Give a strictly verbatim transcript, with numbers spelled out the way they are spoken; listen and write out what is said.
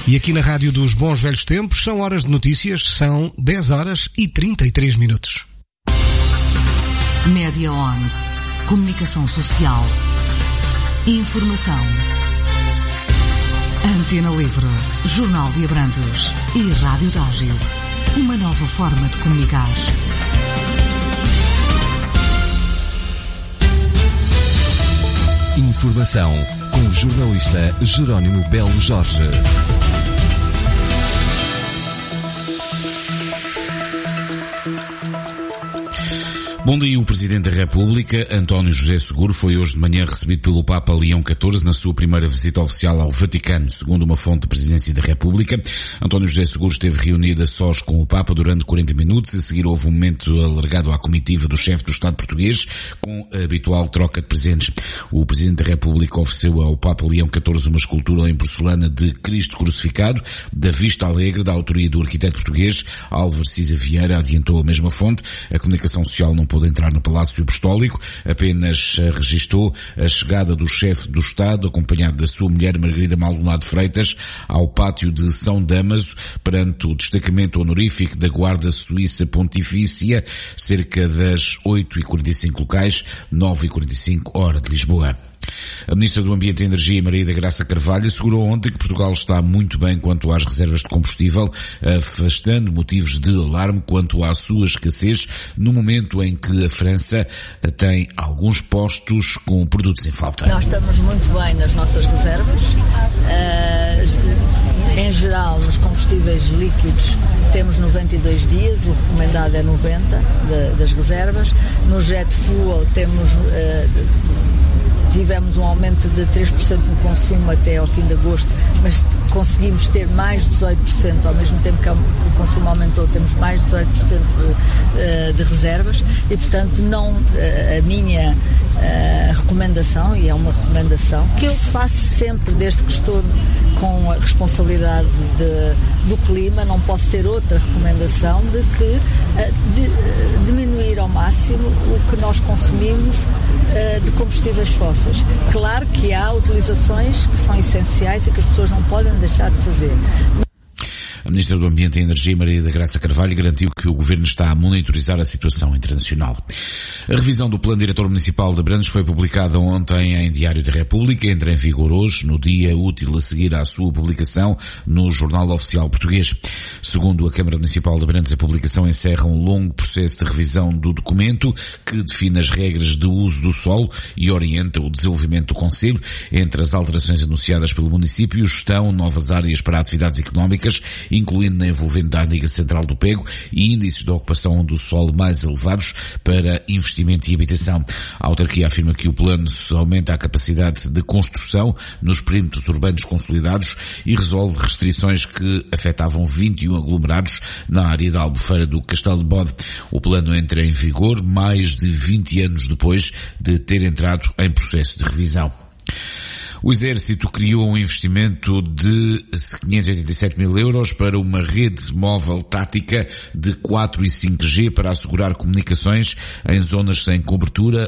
E aqui na Rádio dos Bons Velhos Tempos são horas de notícias, são dez horas e trinta e três minutos. Média On. Comunicação social. Informação. Antena Livre. Jornal de Abrantes. E Rádio Tágil. Uma nova forma de comunicar. Informação com o jornalista Jerónimo Belo Jorge. Bom dia. O Presidente da República, António José Seguro, foi hoje de manhã recebido pelo Papa Leão catorze na sua primeira visita oficial ao Vaticano. Segundo uma fonte de Presidência da República, António José Seguro esteve reunido a sós com o Papa durante quarenta minutos. A seguir houve um momento alargado à comitiva do chefe do Estado português, com a habitual troca de presentes. O Presidente da República ofereceu ao Papa Leão catorze uma escultura em porcelana de Cristo crucificado, da Vista Alegre, da autoria do arquiteto português Álvaro Cisa Vieira. Adiantou a mesma fonte. A comunicação social não pôde entrar no Palácio Apostólico, apenas registou a chegada do chefe do Estado, acompanhado da sua mulher Margarida Maldonado Freitas, ao pátio de São Damaso, perante o destacamento honorífico da Guarda Suíça Pontifícia, cerca das oito e quarenta e cinco locais, nove e quarenta e cinco hora de Lisboa. A Ministra do Ambiente e Energia, Maria da Graça Carvalho, assegurou ontem que Portugal está muito bem quanto às reservas de combustível, afastando motivos de alarme quanto à sua escassez, no momento em que a França tem alguns postos com produtos em falta. Nós estamos muito bem nas nossas reservas. Uh, em geral, nos combustíveis líquidos temos noventa e dois dias, o recomendado é noventa de, das reservas. No jet fuel temos... Uh, Tivemos um aumento de três por cento no consumo até ao fim de agosto, mas conseguimos ter mais de dezoito por cento, ao mesmo tempo que o consumo aumentou, temos mais de dezoito por cento de, de reservas e, portanto, não a minha a recomendação, e é uma recomendação, que eu faço sempre desde que estou com a responsabilidade de, do clima, não posso ter outra recomendação de que de, diminuir ao máximo o que nós consumimos de combustíveis fósseis. Claro que há utilizações que são essenciais e que as pessoas não podem deixar de fazer. A Ministra do Ambiente e Energia, Maria da Graça Carvalho, garantiu que o Governo está a monitorizar a situação internacional. A revisão do Plano Diretor Municipal de Abrantes foi publicada ontem em Diário da República, entra em vigor hoje, no dia útil a seguir à sua publicação no Jornal Oficial Português. Segundo a Câmara Municipal de Abrantes, a publicação encerra um longo processo de revisão do documento que define as regras de uso do solo e orienta o desenvolvimento do concelho. Entre as alterações anunciadas pelo município estão novas áreas para atividades económicas, incluindo na envolvente da Aniga Central do Pego, e índices de ocupação do solo mais elevados para investimento e habitação. A autarquia afirma que o plano aumenta a capacidade de construção nos perímetros urbanos consolidados e resolve restrições que afetavam vinte e um aglomerados na área da Albufeira do Castelo de Bode. O plano entra em vigor mais de vinte anos depois de ter entrado em processo de revisão. O Exército criou um investimento de quinhentos e oitenta e sete mil euros para uma rede móvel tática de quatro e cinco G para assegurar comunicações em zonas sem cobertura